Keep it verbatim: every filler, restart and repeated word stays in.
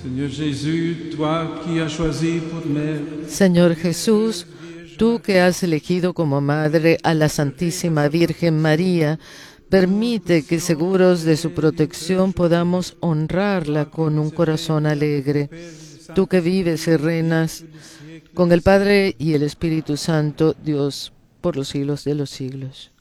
Seigneur Jésus, toi qui as choisi pour mère Señor Jesús, tú que has elegido como madre a la Santísima Virgen María, permite que, seguros de su protección, podamos honrarla con un corazón alegre. Tú que vives y reinas con el Padre y el Espíritu Santo, Dios, por los siglos de los siglos.